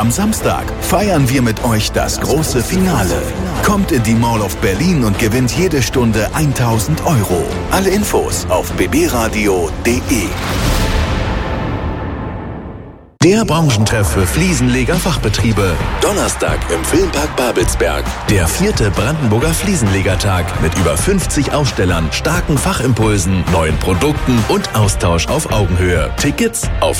am Samstag feiern wir mit euch das große Finale. Kommt in die Mall of Berlin und gewinnt jede Stunde 1.000 €. Alle Infos auf bbradio.de. Der Branchentreff für Fliesenleger-Fachbetriebe. Donnerstag im Filmpark Babelsberg. Der 4. Brandenburger Fliesenlegertag mit über 50 Ausstellern, starken Fachimpulsen, neuen Produkten und Austausch auf Augenhöhe. Tickets auf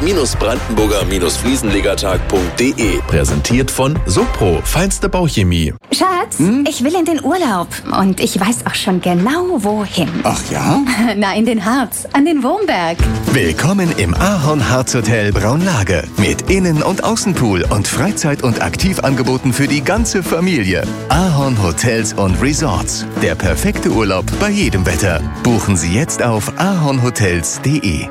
ticket-brandenburger-fliesenlegertag.de. Präsentiert von Sopro, feinste Bauchemie. Schatz, ich will in den Urlaub und ich weiß auch schon genau, wohin. Ach ja? Na, in den Harz, an den Wurmberg. Willkommen im Ahorn Harz Hotel Braunlage. Mit Innen- und Außenpool und Freizeit- und Aktivangeboten für die ganze Familie. Ahorn Hotels und Resorts. Der perfekte Urlaub bei jedem Wetter. Buchen Sie jetzt auf ahornhotels.de.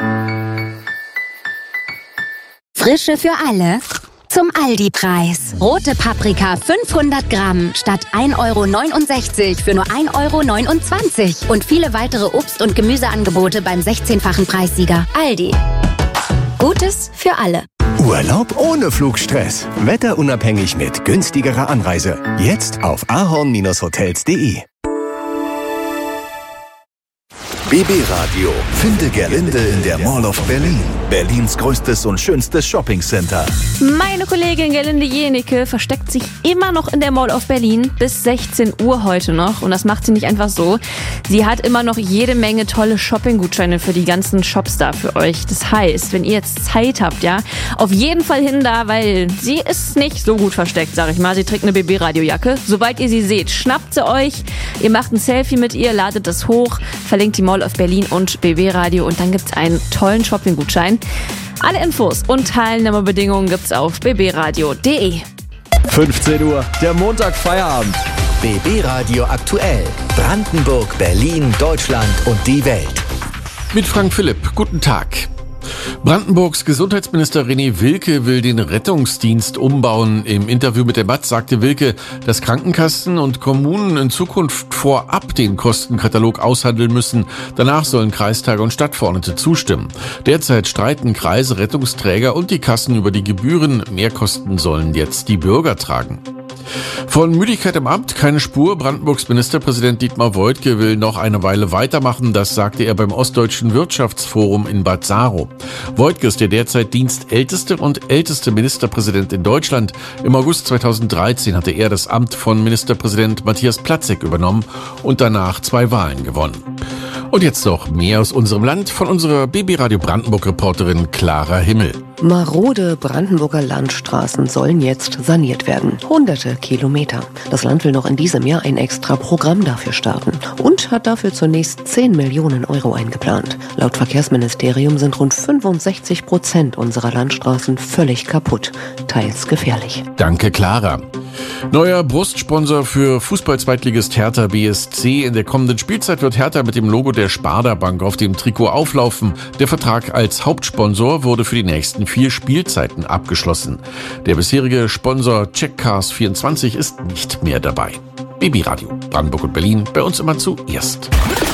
Frische für alle? Zum Aldi-Preis. Rote Paprika 500 Gramm statt 1,69 € für nur 1,29 €. Und viele weitere Obst- und Gemüseangebote beim 16-fachen Preissieger. Aldi. Gutes für alle. Urlaub ohne Flugstress. Wetterunabhängig mit günstigerer Anreise. Jetzt auf ahorn-hotels.de. BB Radio. Finde Gerlinde in der Mall of Berlin. Berlins größtes und schönstes Shoppingcenter. Meine Kollegin Gerlinde Jenecke versteckt sich immer noch in der Mall of Berlin bis 16 Uhr heute noch. Und das macht sie nicht einfach so. Sie hat immer noch jede Menge tolle Shopping-Gutscheine für die ganzen Shops da für euch. Das heißt, wenn ihr jetzt Zeit habt, ja, auf jeden Fall hin da, weil sie ist nicht so gut versteckt, sag ich mal. Sie trägt eine BB-Radiojacke. Sobald ihr sie seht, schnappt sie euch. Ihr macht ein Selfie mit ihr, ladet das hoch, verlinkt die Mall of Berlin und BB Radio und dann gibt's einen tollen Shopping-Gutschein. Alle Infos und Teilnahmebedingungen gibt's auf bbradio.de. 15 Uhr, der Montag-Feierabend. BB Radio aktuell. Brandenburg, Berlin, Deutschland und die Welt. Mit Frank Philipp, guten Tag. Brandenburgs Gesundheitsminister René Wilke will den Rettungsdienst umbauen. Im Interview mit der BAZ sagte Wilke, dass Krankenkassen und Kommunen in Zukunft vorab den Kostenkatalog aushandeln müssen. Danach sollen Kreistage und Stadtverordnete zustimmen. Derzeit streiten Kreise, Rettungsträger und die Kassen über die Gebühren. Mehrkosten sollen jetzt die Bürger tragen. Von Müdigkeit im Amt keine Spur. Brandenburgs Ministerpräsident Dietmar Woidke will noch eine Weile weitermachen. Das sagte er beim Ostdeutschen Wirtschaftsforum in Bad Saro. Woidke ist der derzeit dienstälteste und älteste Ministerpräsident in Deutschland. Im August 2013 hatte er das Amt von Ministerpräsident Matthias Platzek übernommen und danach 2 Wahlen gewonnen. Und jetzt noch mehr aus unserem Land von unserer BB Radio Brandenburg-Reporterin Clara Himmel. Marode Brandenburger Landstraßen sollen jetzt saniert werden. Hunderte Kilometer. Das Land will noch in diesem Jahr ein extra Programm dafür starten und hat dafür zunächst 10 Millionen € eingeplant. Laut Verkehrsministerium sind rund 65% unserer Landstraßen völlig kaputt, teils gefährlich. Danke, Clara. Neuer Brustsponsor für Fußball-Zweitligist Hertha BSC. In der kommenden Spielzeit wird Hertha mit dem Logo der Sparda Bank auf dem Trikot auflaufen. Der Vertrag als Hauptsponsor wurde für die nächsten 4 Spielzeiten abgeschlossen. Der bisherige Sponsor Checkcars24 ist nicht mehr dabei. BB Radio, Brandenburg und Berlin, bei uns immer zuerst.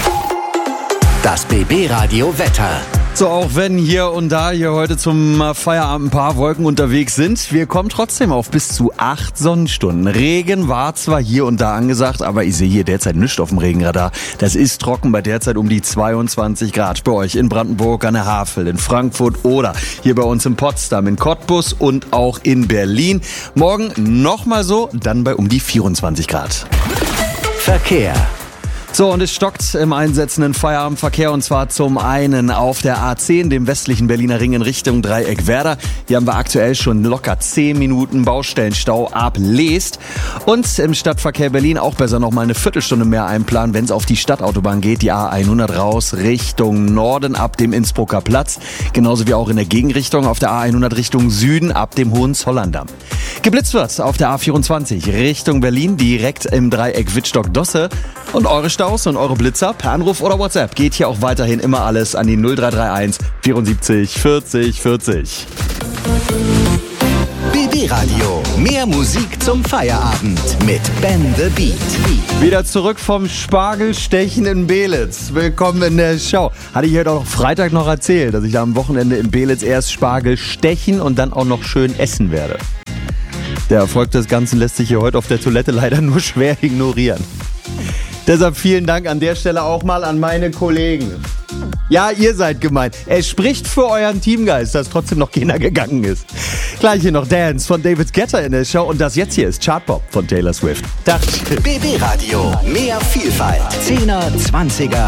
Das BB Radio Wetter. So, auch wenn hier und da hier heute zum Feierabend ein paar Wolken unterwegs sind, wir kommen trotzdem auf bis zu 8 Sonnenstunden. Regen war zwar hier und da angesagt, aber ich sehe hier derzeit nichts auf dem Regenradar. Das ist trocken bei derzeit um die 22 Grad. Bei euch in Brandenburg an der Havel, in Frankfurt oder hier bei uns in Potsdam, in Cottbus und auch in Berlin. Morgen nochmal so, dann bei um die 24 Grad. Verkehr. So, und es stockt im einsetzenden Feierabendverkehr und zwar zum einen auf der A10, dem westlichen Berliner Ring in Richtung Dreieck Werder. Hier haben wir aktuell schon locker 10 Minuten Baustellenstau ab Leest. Und im Stadtverkehr Berlin auch besser noch mal eine Viertelstunde mehr einplanen, wenn es auf die Stadtautobahn geht, die A100 raus Richtung Norden ab dem Innsbrucker Platz. Genauso wie auch in der Gegenrichtung auf der A100 Richtung Süden ab dem Hohenzollerndamm. Geblitzt wird auf der A24 Richtung Berlin direkt im Dreieck Wittstock-Dosse. Und eure Staus und eure Blitzer per Anruf oder WhatsApp geht hier auch weiterhin immer alles an die 0331 74 40 40. BB Radio. Mehr Musik zum Feierabend mit Ben the Beat. Wieder zurück vom Spargelstechen in Belitz. Willkommen in der Show. Hatte ich heute auch Freitag noch erzählt, dass ich da am Wochenende in Belitz erst Spargel stechen und dann auch noch schön essen werde. Der Erfolg des Ganzen lässt sich hier heute auf der Toilette leider nur schwer ignorieren. Deshalb vielen Dank an der Stelle auch mal an meine Kollegen. Ja, ihr seid gemeint. Es spricht für euren Teamgeist, dass trotzdem noch keiner gegangen ist. Gleich hier noch Dance von David Guetta in der Show und das jetzt hier ist Chartpop von Taylor Swift. BB Radio. Mehr Vielfalt. 10er, 20er.